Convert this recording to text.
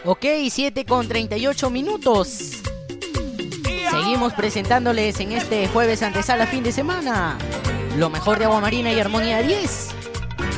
Ok, 7:38. Seguimos presentándoles en este jueves antesala fin de semana lo mejor de Agua Marina y Armonía 10.